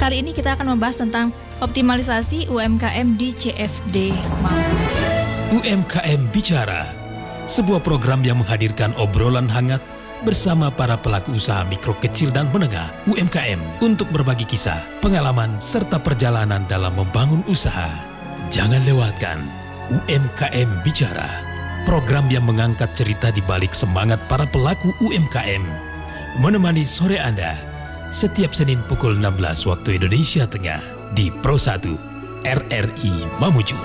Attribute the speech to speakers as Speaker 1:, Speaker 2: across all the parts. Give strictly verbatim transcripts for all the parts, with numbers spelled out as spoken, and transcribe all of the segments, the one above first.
Speaker 1: kali ini kita akan membahas tentang optimalisasi U M K M di C F D Mamuju.
Speaker 2: U M K M Bicara, sebuah program yang menghadirkan obrolan hangat bersama para pelaku usaha mikro kecil dan menengah U M K M untuk berbagi kisah, pengalaman, serta perjalanan dalam membangun usaha. Jangan lewatkan U M K M Bicara, program yang mengangkat cerita di balik semangat para pelaku U M K M. Menemani sore Anda setiap Senin pukul enam belas waktu Indonesia Tengah di Pro satu R R I Mamuju.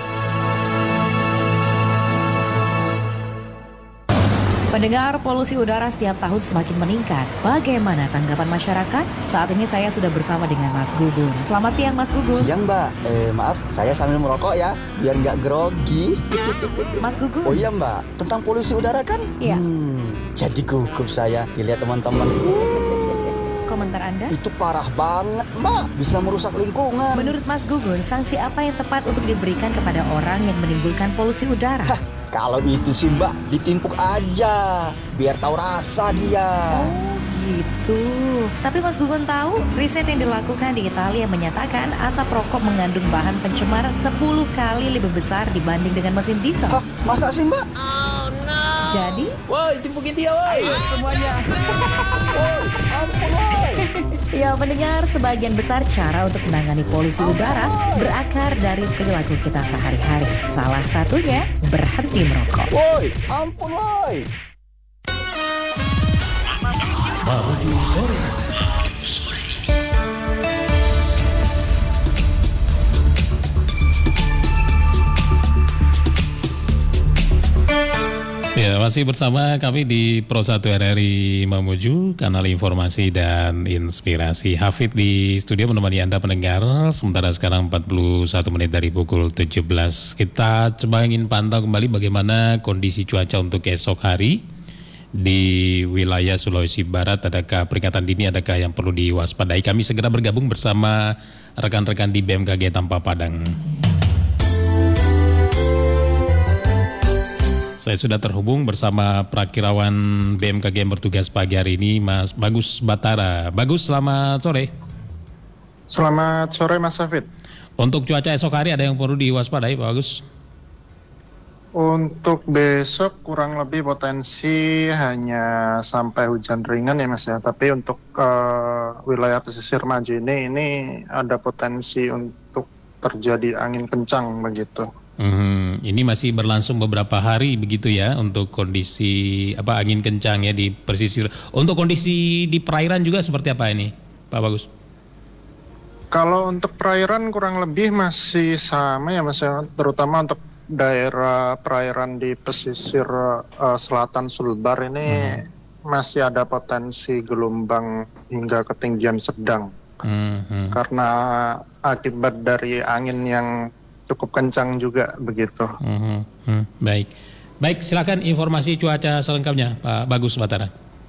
Speaker 3: Pendengar, polusi udara setiap tahun semakin meningkat. Bagaimana tanggapan masyarakat? Saat ini saya sudah bersama dengan Mas Gugun. Selamat siang, Mas Gugun.
Speaker 4: Siang, Mbak. Eh, maaf, saya sambil merokok ya, biar nggak grogi.
Speaker 3: Mas Gugun.
Speaker 4: Oh iya, Mbak. Tentang polusi udara kan?
Speaker 3: Iya.
Speaker 4: Hmm, jadi gugup saya dilihat teman-teman.
Speaker 3: Komentar Anda?
Speaker 4: Itu parah banget, Mbak. Bisa merusak lingkungan.
Speaker 3: Menurut Mas Gugun, sanksi apa yang tepat untuk diberikan kepada orang yang menimbulkan polusi udara?
Speaker 4: Hah, kalau itu sih, Mbak, ditimpuk aja, biar tahu rasa dia.
Speaker 3: Oh gitu. Tapi Mas Gugun tahu, riset yang dilakukan di Italia menyatakan asap rokok mengandung bahan pencemar sepuluh kali lebih besar dibanding dengan mesin diesel.
Speaker 4: Hah, masa sih, Mbak?
Speaker 3: Oh no. Jadi,
Speaker 5: woi, timpukin dia, woi.
Speaker 4: Semuanya. Woi, ampun, woi.
Speaker 3: Ya, mendengar sebagian besar cara untuk menangani polusi udara berakar dari perilaku kita sehari-hari. Salah satunya berhenti merokok.
Speaker 4: Woi, ampun, woi.
Speaker 2: Mamuju sore.
Speaker 6: Ya, masih bersama kami di Pro satu R R I Mamuju, kanal informasi dan inspirasi. Hafid di studio menemani Anda pendengar, sementara sekarang empat puluh satu menit dari pukul tujuh belas. Kita coba ingin pantau kembali bagaimana kondisi cuaca untuk esok hari di wilayah Sulawesi Barat. Adakah peringatan dini, adakah yang perlu diwaspadai? Kami segera bergabung bersama rekan-rekan di B M K G Tampa Padang. Saya sudah terhubung bersama Prakirawan B M K G yang bertugas pagi hari ini, Mas Bagus Batara. Bagus, selamat sore.
Speaker 7: Selamat sore, Mas Hafid.
Speaker 6: Untuk cuaca esok hari ada yang perlu diwaspadai, Pak Bagus?
Speaker 7: Untuk besok kurang lebih potensi hanya sampai hujan ringan ya, Mas ya. Tapi untuk uh, wilayah pesisir Majene ini ada potensi untuk terjadi angin kencang begitu.
Speaker 6: Hmm, ini masih berlangsung beberapa hari begitu ya untuk kondisi apa angin kencang ya di pesisir. Untuk kondisi di perairan juga seperti apa ini, Pak Bagus?
Speaker 7: Kalau untuk perairan kurang lebih masih sama ya, Mas ya, terutama untuk daerah perairan di pesisir uh, selatan Sulbar ini hmm. masih ada potensi gelombang hingga ketinggian sedang. Hmm, hmm. Karena akibat dari angin yang cukup kencang juga begitu.
Speaker 6: Hmm, hmm, baik, baik. Silakan informasi cuaca selengkapnya, Pak Bagus Batara.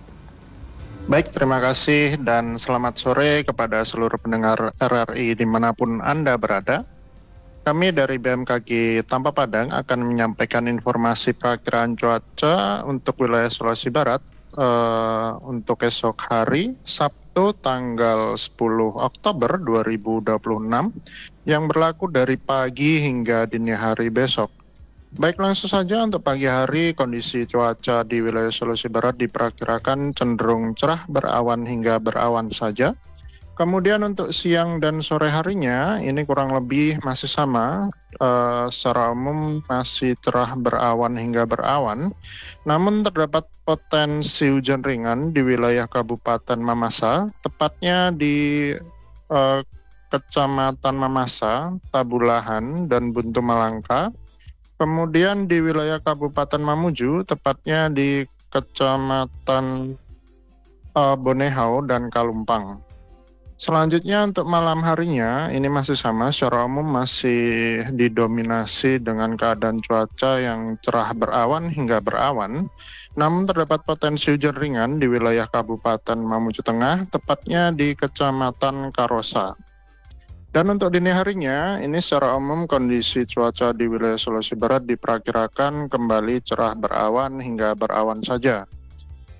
Speaker 7: Baik, terima kasih dan selamat sore kepada seluruh pendengar R R I dimanapun Anda berada. Kami dari B M K G Tampa Padang akan menyampaikan informasi perakiraan cuaca untuk wilayah Sulawesi Barat uh, untuk esok hari Sabtu tanggal sepuluh Oktober dua ribu dua puluh enam yang berlaku dari pagi hingga dini hari besok. Baik, langsung saja untuk pagi hari kondisi cuaca di wilayah Sulawesi Barat diperkirakan cenderung cerah berawan hingga berawan saja. Kemudian untuk siang dan sore harinya ini kurang lebih masih sama, uh, secara umum masih cerah berawan hingga berawan. Namun terdapat potensi hujan ringan di wilayah Kabupaten Mamasa, tepatnya di uh, Kecamatan Mamasa, Tabulahan, dan Buntu Malangka. Kemudian di wilayah Kabupaten Mamuju, tepatnya di Kecamatan uh, Bonehau dan Kalumpang. Selanjutnya untuk malam harinya, ini masih sama, secara umum masih didominasi dengan keadaan cuaca yang cerah berawan hingga berawan. Namun terdapat potensi hujan ringan di wilayah Kabupaten Mamuju Tengah, tepatnya di Kecamatan Karosa. Dan untuk dini harinya, ini secara umum kondisi cuaca di wilayah Sulawesi Barat diperkirakan kembali cerah berawan hingga berawan saja.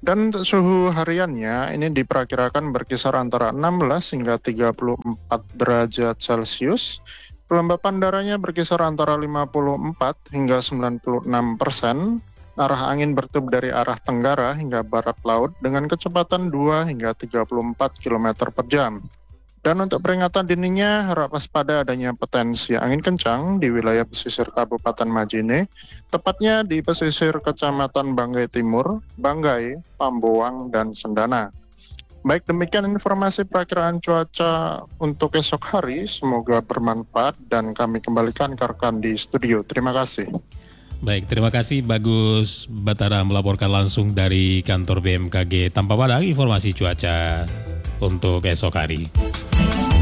Speaker 7: Dan untuk suhu hariannya ini diperkirakan berkisar antara enam belas hingga tiga puluh empat derajat Celcius. Kelembapan udaranya berkisar antara lima puluh empat hingga sembilan puluh enam persen. Arah angin bertiup dari arah tenggara hingga barat laut dengan kecepatan dua hingga tiga puluh empat kilometer per jam. Dan untuk peringatan dininya, harap waspada adanya potensi angin kencang di wilayah pesisir Kabupaten Majene, tepatnya di pesisir Kecamatan Banggai Timur, Banggai, Pamboang, dan Sendana. Baik, demikian informasi perakiraan cuaca untuk esok hari. Semoga bermanfaat dan kami kembalikan ke rekan di studio. Terima kasih.
Speaker 6: Baik, terima kasih Bagus Batara melaporkan langsung dari kantor B M K G Tampa Padang informasi cuaca untuk esok hari.